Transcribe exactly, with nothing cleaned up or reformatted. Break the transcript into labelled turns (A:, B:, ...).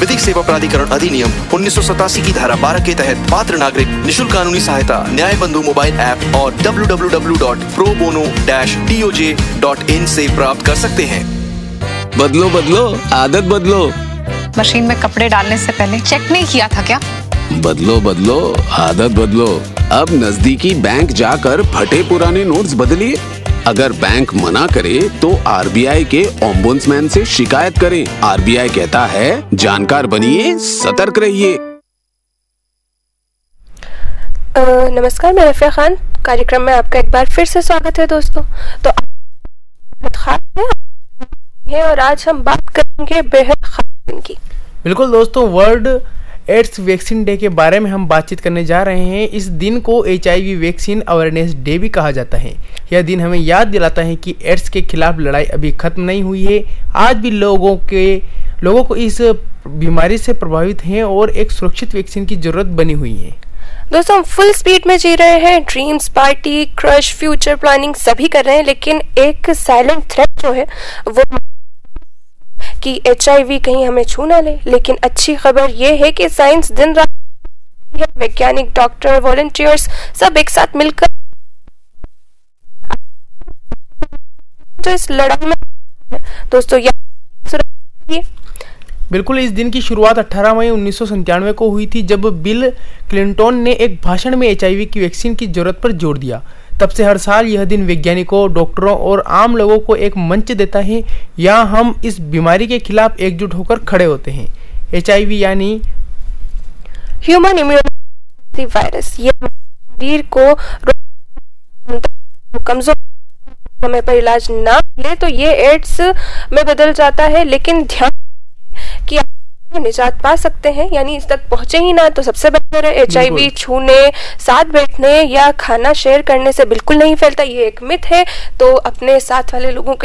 A: विधिक सेवा प्राधिकरण अधिनियम उन्नीस सौ सतासी की धारा बारह के तहत पात्र नागरिक निशुल्क कानूनी सहायता न्याय बंधु मोबाइल ऐप और W W W dot pro bono dash D O J dot in से प्राप्त कर सकते हैं।
B: बदलो बदलो आदत बदलो।
C: मशीन में कपड़े डालने से पहले चेक नहीं किया था क्या?
B: बदलो बदलो आदत बदलो। अब नजदीकी बैंक जाकर फटे पुराने नोट्स बदलिए। अगर बैंक मना करे तो आर बी आई के ओम्बुड्समैन से शिकायत करें। आर बी आई कहता है जानकार बनिए, सतर्क रहिए।
D: नमस्कार, मैं रफिया खान। कार्यक्रम में आपका एक बार फिर से स्वागत है दोस्तों। तो खास है और आज हम बात करेंगे बेहद खास दिन की।
E: बिल्कुल दोस्तों, वर्ल्ड एड्स वैक्सीन डे के बारे में हम बातचीत करने जा रहे हैं। इस दिन को H I V vaccine awareness day भी कहा जाता है। यह दिन हमें याद दिलाता है कि एड्स के खिलाफ लड़ाई अभी खत्म नहीं हुई है। आज भी लोगों के लोगों को इस बीमारी से प्रभावित हैं और एक सुरक्षित वैक्सीन की जरूरत बनी हुई है।
D: दोस्तों, हम फुल स्पीड में जी रहे हैं। Dreams, party, crush, future planning सभी कर रहे हैं, लेकिन एक साइलेंट थ्रेट जो है वो कि एच आई वी कहीं हमें छू ना ले। लेकिन अच्छी खबर यह है कि साइंस दिन रात है, वैज्ञानिक, डॉक्टर, वॉलंटियर्स सब एक साथ मिलकर तो इस लड़ाई में दोस्तों ये
E: बिल्कुल। इस दिन की शुरुआत अठारह मई उन्नीस सौ संतानवे को हुई थी, जब बिल क्लिंटन ने एक भाषण में एच आई वी की वैक्सीन की जरूरत पर जोर दिया। तब से हर साल यह दिन वैज्ञानिकों, डॉक्टरों और आम लोगों को एक मंच देता है। यहाँ हम इस बीमारी के खिलाफ एकजुट होकर खड़े होते हैं। एच आई वी यानी
D: ह्यूमन इम्यूनिटी वायरस, ये शरीर को कमजोर समय पर इलाज ना मिले तो ये एड्स में बदल जाता है। लेकिन ध्यान कि आप निजात पा सकते हैं, यानी इस तक पहुंचे ही ना तो सबसे बेहतर है। एच आई वी छूने, साथ बैठने या खाना शेयर करने से बिल्कुल नहीं फैलता, ये एक मिथ है। तो अपने साथ वाले लोगों के